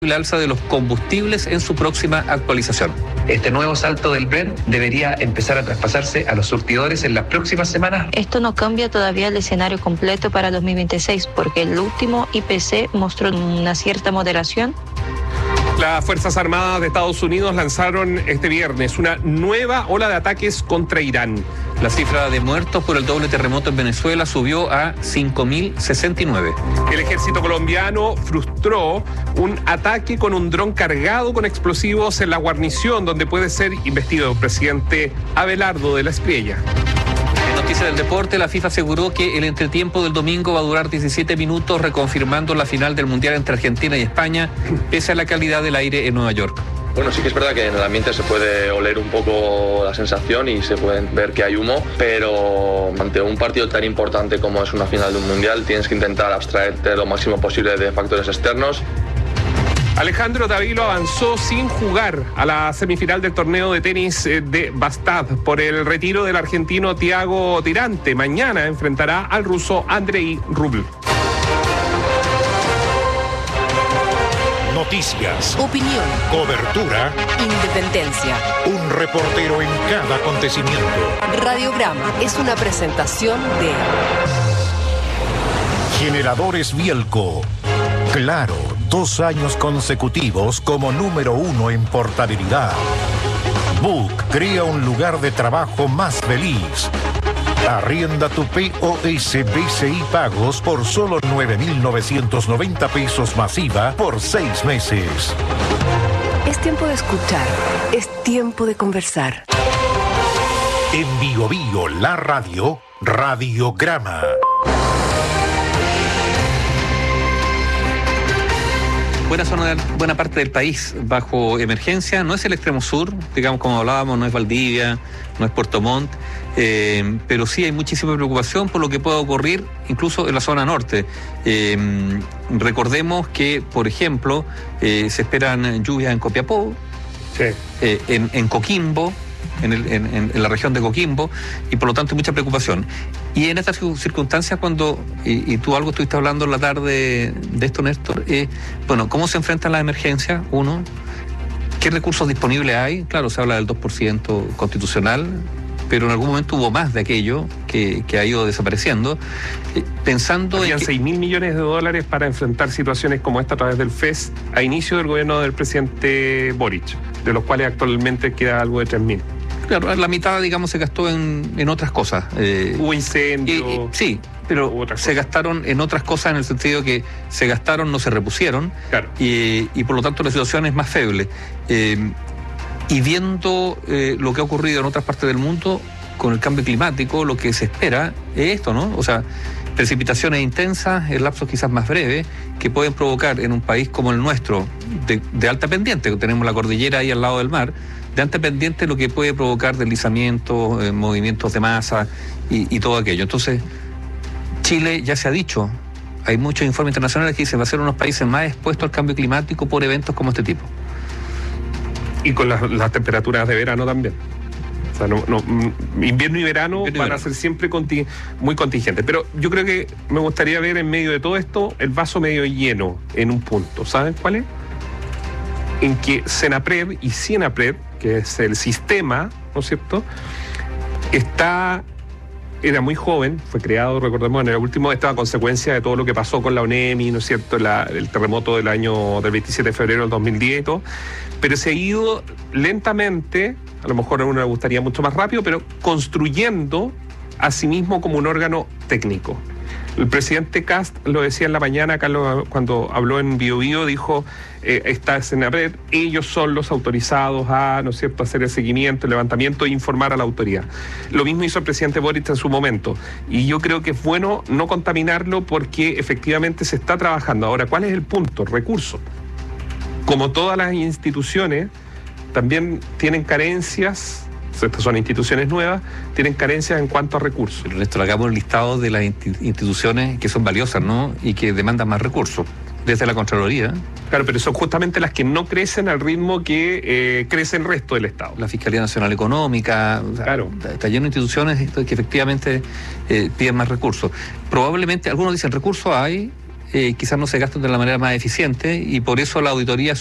la alza de los combustibles en su próxima actualización. Este nuevo salto del Brent debería empezar a traspasarse a los surtidores en las próximas semanas. Esto no cambia todavía el escenario completo para 2026, porque el último IPC mostró una cierta moderación. Las Fuerzas Armadas de Estados Unidos lanzaron este viernes una nueva ola de ataques contra Irán. La cifra de muertos por el doble terremoto en Venezuela subió a 5.069. El ejército colombiano frustró un ataque con un dron cargado con explosivos en la guarnición donde puede ser investido el presidente Abelardo de la Espriella. En noticias del deporte, la FIFA aseguró que el entretiempo del domingo va a durar 17 minutos, reconfirmando la final del Mundial entre Argentina y España, pese a la calidad del aire en Nueva York. Bueno, sí que es verdad que en el ambiente se puede oler un poco la sensación y se puede ver que hay humo, pero ante un partido tan importante como es una final de un mundial tienes que intentar abstraerte lo máximo posible de factores externos. Alejandro Davilo avanzó sin jugar a la semifinal del torneo de tenis de Bastad por el retiro del argentino Thiago Tirante. Mañana enfrentará al ruso Andrei Rublev. Noticias, opinión, cobertura, independencia. Un reportero en cada acontecimiento. Radiograma es una presentación de Generadores Bielco. Claro, 2 años consecutivos como número 1 en portabilidad. Book crea un lugar de trabajo más feliz. Arrienda tu POS BCI Pagos por solo 9.990 pesos masiva por 6 meses. Es tiempo de escuchar, es tiempo de conversar. En Bio Bio, la radio, Radiograma. Buena parte del país bajo emergencia. No es el extremo sur, digamos, como hablábamos, no es Valdivia, no es Puerto Montt, pero sí hay muchísima preocupación por lo que pueda ocurrir incluso en la zona norte. Recordemos que, por ejemplo, se esperan lluvias en Copiapó, Sí. en Coquimbo, en la región de Coquimbo, y por lo tanto hay mucha preocupación. Y en estas circunstancias, y tú algo estuviste hablando en la tarde de esto, Néstor, bueno, ¿cómo se enfrentan las emergencias? Uno, ¿qué recursos disponibles hay? Claro, se habla del 2% constitucional, pero en algún momento hubo más de aquello que ha ido desapareciendo. Pensando Habían en que 6.000 millones de dólares para enfrentar situaciones como esta a través del FES a inicio del gobierno del presidente Boric, de los cuales actualmente queda algo de 3.000. claro, la mitad, digamos, se gastó en otras cosas. Hubo incendio. Sí, pero se gastaron en otras cosas en el sentido que se gastaron, no se repusieron. Claro. Y por lo tanto la situación es más feble. Y viendo lo que ha ocurrido en otras partes del mundo con el cambio climático, lo que se espera es esto, ¿no? O sea, precipitaciones intensas en lapsos quizás más breves que pueden provocar en un país como el nuestro, de alta pendiente, que tenemos la cordillera ahí al lado del mar, de alta pendiente lo que puede provocar deslizamientos, movimientos de masa y todo aquello. Entonces, Chile ya se ha dicho, hay muchos informes internacionales que dicen va a ser uno de los países más expuestos al cambio climático por eventos como este tipo. Y con las temperaturas de verano también. O sea, invierno y verano van a ser siempre muy contingentes. Pero yo creo que me gustaría ver en medio de todo esto el vaso medio lleno en un punto. ¿Saben cuál es? En que Senapred y Cienapred, que es el sistema, ¿no es cierto?, era muy joven, fue creado, recordemos, en el último, estaba a consecuencia de todo lo que pasó con la ONEMI, ¿no es cierto?, el terremoto del 27 de febrero del 2010 y todo, pero se ha ido lentamente, a lo mejor a uno le gustaría mucho más rápido, pero construyendo a sí mismo como un órgano técnico. El presidente Kast lo decía en la mañana, Carlos, cuando habló en Bio Bio, dijo, está Senapred, ellos son los autorizados a, ¿no es cierto?, hacer el seguimiento, el levantamiento e informar a la autoridad. Lo mismo hizo el presidente Boric en su momento. Y yo creo que es bueno no contaminarlo porque efectivamente se está trabajando. Ahora, ¿cuál es el punto? Recursos. Como todas las instituciones, también tienen carencias. Estas son instituciones nuevas, tienen carencias en cuanto a recursos. Pero Néstor, hagamos un listado de las instituciones que son valiosas, ¿no? Y que demandan más recursos, desde la Contraloría. Claro, pero son justamente las que no crecen al ritmo que crece el resto del Estado. La Fiscalía Nacional Económica, o sea, claro. Está lleno de instituciones que efectivamente piden más recursos. Probablemente, algunos dicen recursos hay, quizás no se gastan de la manera más eficiente y por eso la auditoría